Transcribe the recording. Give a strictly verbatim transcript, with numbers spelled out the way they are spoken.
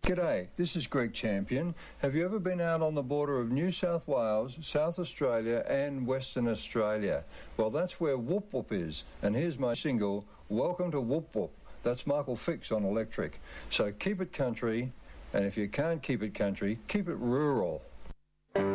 G'day, this is Greg Champion. Have you ever been out on the border of New South Wales, South Australia and Western Australia? Well, that's where Whoop Whoop is. And here's my single, Welcome to Whoop Whoop. That's Michael Fix on Electric. So keep it country, and if you can't keep it country, keep it rural.